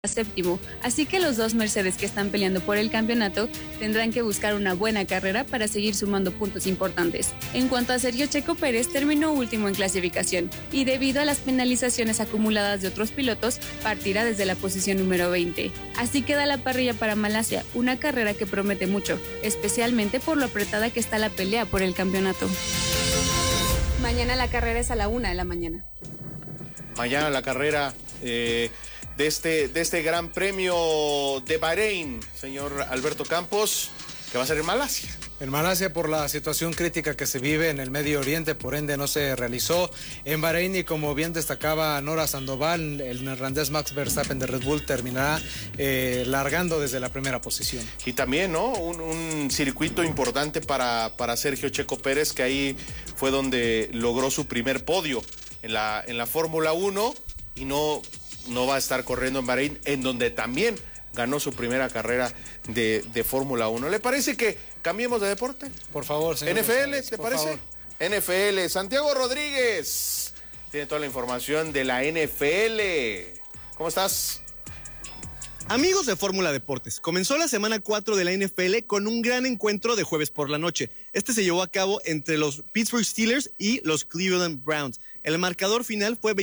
séptimo, así que los dos Mercedes que están peleando por el campeonato tendrán que buscar una buena carrera para seguir sumando puntos importantes. En cuanto a Sergio Checo Pérez, terminó último en clasificación y debido a las penalizaciones acumuladas de otros pilotos, partirá desde la posición número 20. Así queda la parrilla para Malasia, una carrera que promete mucho, especialmente por lo apretada que está la pelea por el campeonato. Mañana la carrera es a la 1 de la mañana. Mañana la carrera de este Gran Premio de Bahrein, señor Alberto Campos, que va a ser en Malasia. En Malasia, por la situación crítica que se vive en el Medio Oriente, por ende no se realizó en Bahrein, y como bien destacaba Nora Sandoval, el neerlandés Max Verstappen de Red Bull terminará largando desde la primera posición. Y también, ¿no? Un circuito importante para Sergio Checo Pérez, que ahí fue donde logró su primer podio en la Fórmula 1, y no va a estar corriendo en Bahrein, en donde también ganó su primera carrera de Fórmula 1. ¿Le parece que cambiemos de deporte? Por favor, señor. NFL, ¿te parece? NFL, Santiago Rodríguez tiene toda la información de la NFL. ¿Cómo estás? Amigos de Fórmula Deportes, comenzó la semana 4 de la NFL con un gran encuentro de jueves por la noche. Este se llevó a cabo entre los Pittsburgh Steelers y los Cleveland Browns. El marcador final fue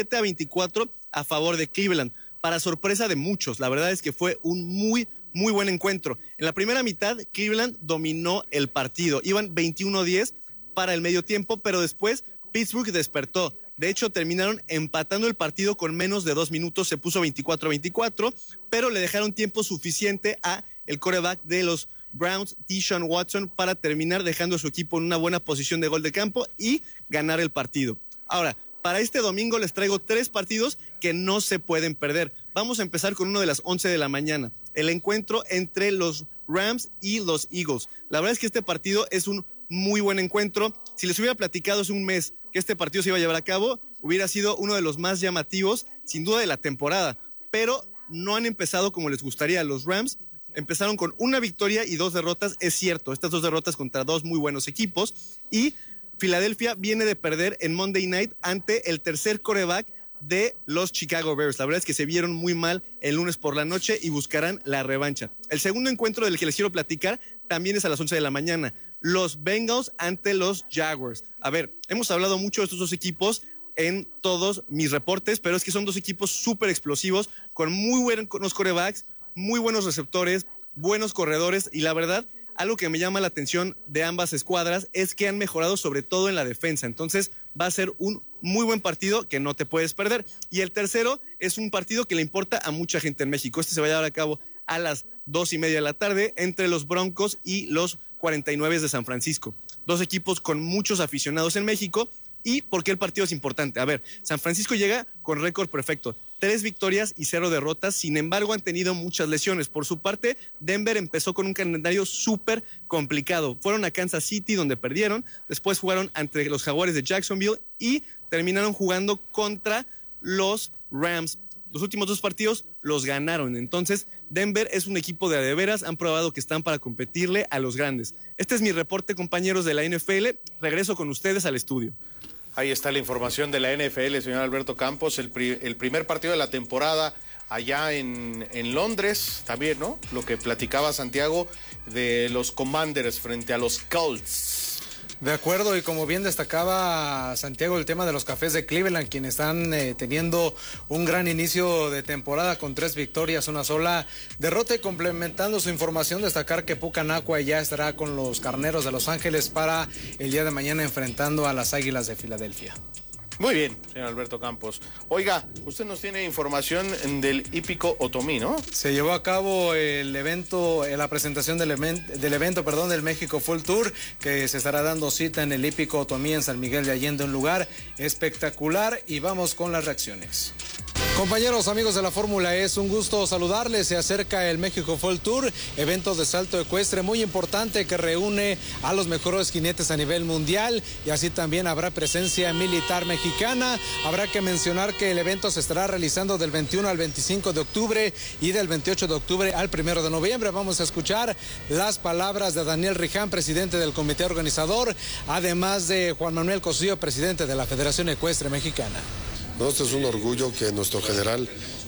27-24 a favor de Cleveland, para sorpresa de muchos. La verdad es que fue un muy buen encuentro. En la primera mitad, Cleveland dominó el partido. Iban 21-10 para el medio tiempo, pero después Pittsburgh despertó. De hecho, terminaron empatando el partido con menos de 2 minutos. Se puso 24-24, pero le dejaron tiempo suficiente a el quarterback de los Browns, Deshaun Watson, para terminar dejando a su equipo en una buena posición de gol de campo y ganar el partido. Ahora, para este domingo les traigo 3 partidos que no se pueden perder. Vamos a empezar con uno de las 11 de la mañana. El encuentro entre los Rams y los Eagles. La verdad es que este partido es un muy buen encuentro. Si les hubiera platicado hace un mes que este partido se iba a llevar a cabo, hubiera sido uno de los más llamativos, sin duda, de la temporada. Pero no han empezado como les gustaría. Los Rams empezaron con una victoria y 2 derrotas. Es cierto, estas 2 derrotas contra 2 muy buenos equipos. Y Filadelfia viene de perder en Monday Night ante el tercer quarterback de los Chicago Bears. La verdad es que se vieron muy mal el lunes por la noche y buscarán la revancha. El segundo encuentro del que les quiero platicar también es a las 11 de la mañana. Los Bengals ante los Jaguars. A ver, hemos hablado mucho de estos dos equipos en todos mis reportes, pero es que son 2 equipos súper explosivos, con muy buenos quarterbacks, muy buenos receptores, buenos corredores, y la verdad, algo que me llama la atención de ambas escuadras es que han mejorado sobre todo en la defensa. Entonces va a ser un muy buen partido que no te puedes perder. Y el tercero es un partido que le importa a mucha gente en México. Este se va a llevar a cabo a las 2:30 de la tarde entre los Broncos y los 49 de San Francisco. 2 equipos con muchos aficionados en México. ¿Y por qué el partido es importante? A ver, San Francisco llega con récord perfecto, 3 victorias y 0 derrotas, sin embargo han tenido muchas lesiones. Por su parte, Denver empezó con un calendario súper complicado. Fueron a Kansas City, donde perdieron, después jugaron ante los Jaguares de Jacksonville y terminaron jugando contra los Rams. Los últimos 2 partidos los ganaron. Entonces, Denver es un equipo de a veras, han probado que están para competirle a los grandes. Este es mi reporte, compañeros de la NFL. Regreso con ustedes al estudio. Ahí está la información de la NFL, señor Alberto Campos. El primer partido de la temporada allá en Londres, también, ¿no? Lo que platicaba Santiago de los Commanders frente a los Colts. De acuerdo, y como bien destacaba Santiago, el tema de los Cafés de Cleveland, quienes están teniendo un gran inicio de temporada con 3 victorias, una sola derrota. Y complementando su información, destacar que Pucanacua ya estará con los Carneros de Los Ángeles para el día de mañana enfrentando a las Águilas de Filadelfia. Muy bien, señor Alberto Campos. Oiga, usted nos tiene información del hípico Otomí, ¿no? Se llevó a cabo el evento, la presentación del evento del México Full Tour, que se estará dando cita en el hípico Otomí en San Miguel de Allende, un lugar espectacular, y vamos con las reacciones. Compañeros, amigos de la Fórmula, es un gusto saludarles. Se acerca el México Full Tour, evento de salto ecuestre muy importante que reúne a los mejores jinetes a nivel mundial, y así también habrá presencia militar mexicana. Habrá que mencionar que el evento se estará realizando del 21 al 25 de octubre y del 28 de octubre al 1 de noviembre. Vamos a escuchar las palabras de Daniel Riján, presidente del comité organizador, además de Juan Manuel Cosío, presidente de la Federación Ecuestre Mexicana. No, este es un orgullo que nuestro general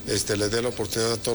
le dé la oportunidad a todos